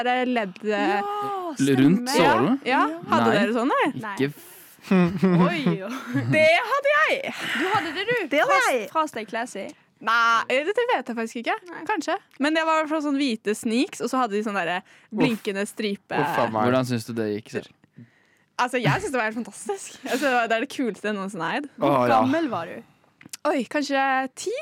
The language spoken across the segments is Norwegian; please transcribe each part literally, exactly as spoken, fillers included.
det ledd Ja, rundt sålen? Ja, hadde Nei. dere sånn, eller? Nei. Ikke Oi, oi. Det hadde jeg! Du hadde det, du. Det hadde jeg. Fra Stay Classy. Nei, det vet jeg faktisk ikke. Kanskje. Men det var i hvert fall sånn hvite sneaks, og så hadde de sånn der blinkende stripe. Uff a meg. Hvordan syns du det gikk, Sør? Altså, jeg synes det var helt fantastisk. Altså, det er det kuleste jeg noensinne har eid. Hvor Å, ja. gammel var du? Oi, kanskje ti?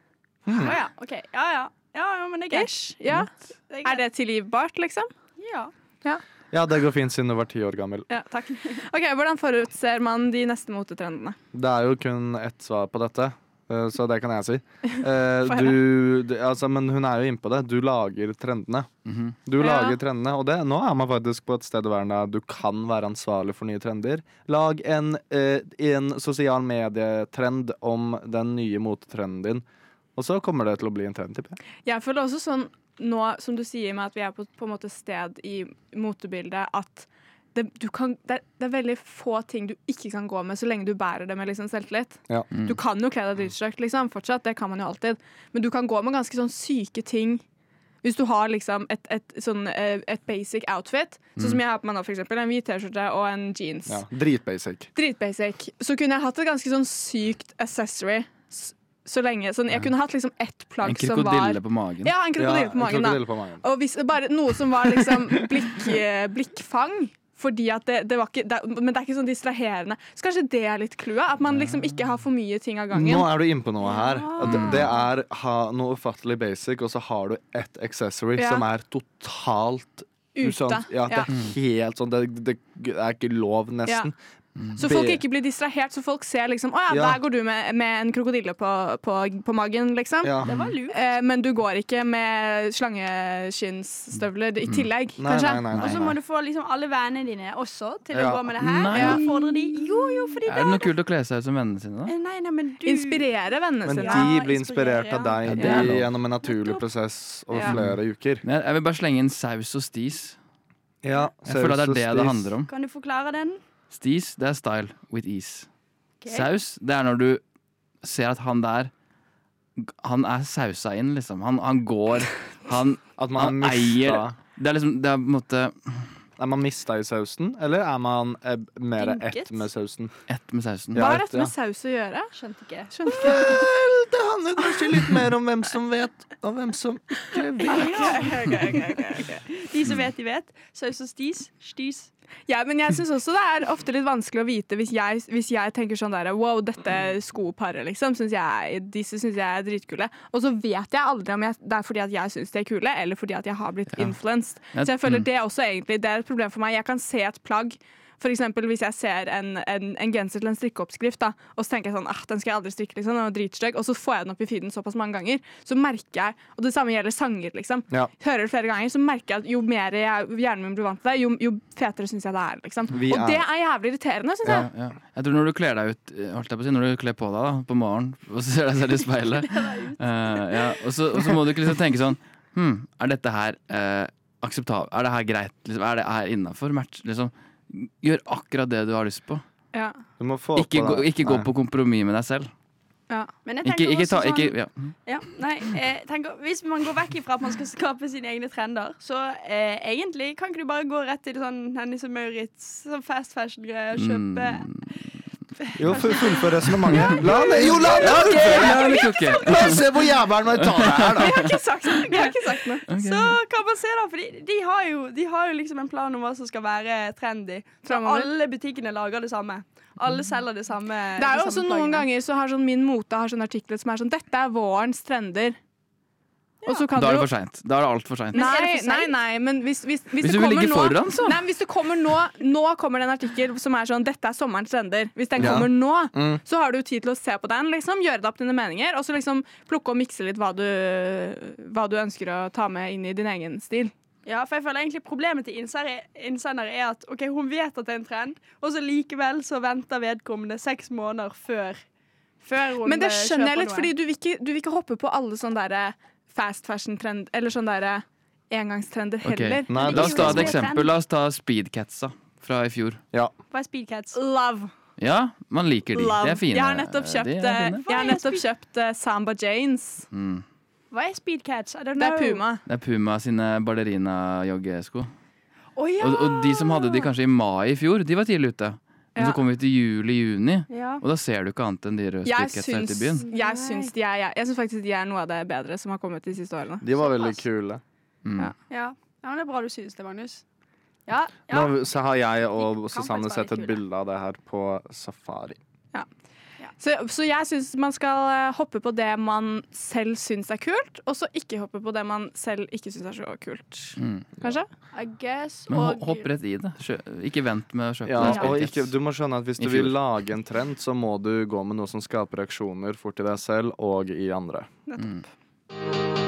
Å ja, ok. Ja, ja. Ja, ja, men det er greit. Ish. Ja. Det er Er det tilgivbart, liksom? Ja. Ja, det går fint siden du var ti år gammel. Ja, takk. Ok, hvordan forutser man de neste motetrendene? Det er jo kun ett svar på dette, eh, så det kan jeg si. Eh, du, du, altså, men hun er jo inne på det. Du lager trendene. Mhm. Du Ja. lager trendene, og det, nå er man faktisk på et sted i verden der du kan være ansvarlig for nye trender. Lag en, eh, en sosial medietrend om den nye motetrenden din, og så kommer det til å bli en trend, tipper jeg. Jeg føler også sånn, nå som du sier med at vi er på, på en måte sted i motebildet, at det, du kan, det, er, det er veldig få ting du ikke kan gå med så lenge du bærer det med liksom selvtillit. Ja. Mm. Du kan jo kle deg dritstygt, liksom, fortsatt, det kan man jo alltid. Men du kan gå med ganske sånn syke ting hvis du har liksom et, et, sånn, eh, et basic outfit. Sånn som jeg har på meg nå, for eksempel. En hvit T-skjorte og en jeans. Ja, dritbasic. Dritbasic. Så kunne jeg hatt et ganske sånn sykt accessory s- så lenge. Sånn, jeg kunne hatt liksom ett En plagg som var krokodille på magen. Ja, en krokodille Ja, på magen. en da. krokodille på magen. Og hvis, bare noe som var liksom blikk, eh, blikkfang. Fordi at det, det var ikke det, Men det er ikke sånn distraherende. Så kanskje det er litt clouet? At man liksom ikke har for mye ting av gangen. Nå er du inne på noe her. Det, det er ha noe ufattelig basic, og så har du ett accessory Ja. som er totalt Ute. usant. Ja, det Ja. er helt sånn det, det er ikke lov, nesten. Så folk ikke blir distrahert, så folk ser liksom Å ja, Ja. der går du med, med en krokodille på, på, på magen, liksom. Ja. Det var lurt. Eh, men du går ikke med slangeskinnsstøvler i tillegg, Nei, kanskje? nei, nei, Og så nei, må nei. du få liksom alle vennene dine også til Ja. å gå med det her. Nei. Og oppfordre de. Jo, jo, fordi Er det noe kult å kle seg ut som vennene sine, da? Eh, Nei, nei, men du Inspirere vennene Men sine. Ja, de blir inspirert inspirere, av deg ja. Ja, det er lov. gjennom en naturlig prosess over Ja. flere uker. Men jeg, jeg vil bare slenge inn saus og stis. Ja, Jeg føler at det er det det handler om. Kan du forklare den? Stis, det er style with ease. Ok. Saus, det er når du ser at han der Han er sausa inn, liksom. Han, han går Han, At man han har eier mista. Det er liksom Det er på en måte Er man mista i sausen, eller er man eh, mer Dynket? ett med sausen? ett med sausen. Hva Ja, har dette ja. med saus å gjøre? Skjønte ikke. Skjønte ikke. Vel, det handler kanskje litt mer om hvem som vet, og hvem som ikke vet. De som vet, de vet. Saus og stis. Stis. Ja, men jeg synes også det er ofte litt vanskelig å vite hvis jeg, hvis jeg tenker sånn der wow, dette skoparet liksom, synes jeg, disse synes jeg er dritkule. Og så vet jeg aldri om jeg, det er fordi at jeg synes de er kule, eller fordi at jeg har blitt influenced. Så jeg føler Mm. det også egentlig, det er et problem for meg. Jeg kan se et plagg, for eksempel hvis jeg ser en, en, en genser til en strikkeoppskrift, da, og så tenker jeg sånn, ah, den skal jeg aldri strikke, liksom, den var dritstygg, og så får jeg den opp i feeden såpass mange ganger, så merker jeg, og det samme gjelder sanger, liksom. Ja. Hører det flere ganger, så merker jeg at jo mer jeg, hjernen min blir vant til det, jo, jo fetere synes jeg det er, liksom. Vi Og er- det er jævlig irriterende, synes Ja, jeg. ja. Jeg tror når du kler deg ut holdt jeg på å si, Når du kler på deg da, på morgenen og så ser deg selv i speilet eh, ja, og, så, og så må du ikke liksom tenke sånn hm, er dette her eh, akseptabelt? Er det her greit? Liksom? Er det her innenfor match? Liksom? Gjør akkurat det du har lyst på. Ja, Du må få Ikke, på gå, deg- ikke gå Nei. på kompromiss med deg selv. ja. Men jeg Ikke, tenker ikke ta også sånn ikke, ja. Ja, nei, jeg tenker, hvis man går vekk ifra at man skal skape sine egne trender, så eh, egentlig kan ikke du bare gå rett til sånn Hennes og Maurits, sånn fast fashion-greier, kjøpe Jo, fu- fullfør resonnementet. La han Jo, la han fullføre! Ja, men ikke. La oss se hvor jævelen må ta det her, da. Jeg har ikke sagt noe. Jeg har ikke sagt noe. Ok. Så kan man se da, for de har, jo, de har jo liksom en plan om hva som skal være trendy. Så Fremover. alle butikkene lager det samme. Alle selger det samme. Det er jo de også samme noen plaggene. ganger så har sånn min mote har sånne artikler som er sånn, dette er vårens trender. Og så kan Da er du det jo for seint. Da er det altfor seint. Men er det Nei, for nei, sent? nei, men hvis, hvis, hvis, Hvis det du vil kommer ligge nå foran, så. Nei, men hvis det kommer nå Nå kommer det en artikkel som er sånn dette er sommerens trender. Hvis den Ja. kommer nå, Mm. så har du jo tid til å se på den, liksom, gjøre deg opp dine meninger, og så liksom plukke og mikse litt hva du, hva du ønsker å ta med inn i din egen stil. Ja, for jeg føler egentlig problemet til innsender, innsender er at ok, hun vet at det er en trend, og så likevel så venter vedkommende seks måneder før, før hun Men det eh, skjønner jeg kjøper litt, noe. fordi du vil ikke, du vil ikke hoppe på alle sånne der fast fashion-trend, eller sånne der engangstrender Ok. heller. Nei, La oss ta et det er trend. eksempel. La oss ta Speedcatsa fra i fjor. Ja. Hva er speedcats? Love. Ja, man liker de. Love. De er fine. Jeg har nettopp De kjøpt, er eh, fine. jeg har Hva er nettopp speed- kjøpt eh, Samba Janes. Mm. Hva er Speedcats? I don't Det know. er Puma. Det er Puma sine ballerina-joggesko. Å ja! Og, og de som hadde de kanskje i mai i fjor, de var tidlig ute. Men Ja. så kom vi til juli-juni, Ja. og da ser du ikke annet enn de røde Jeg Speedcatsa ute syns, i byen. jeg syns, de er, jeg, jeg syns faktisk de er noe av det bedre som har kommet de siste årene. De var veldig Såpass. kule. Mm. Ja. Ja. ja, men det er bra du synes det, Magnus. Ja, ja. Nå så har jeg og De kan Susanne faktisk sett være et kule. bilde av det her på safari. Så, så jeg syns man skal eh, hoppe på det man selv syns er kult, og så ikke hoppe på det man selv ikke syns er så kult. Mm. Kanskje? I guess. Men ho- Og hopp rett i det. Kjø ikke vent med å kjøpe Ja, Speedcats. og ikke, du må skjønne at hvis I du vil fjor. lage en trend, så må du gå med noe som skaper reaksjoner fort i deg selv og i andre. Mm.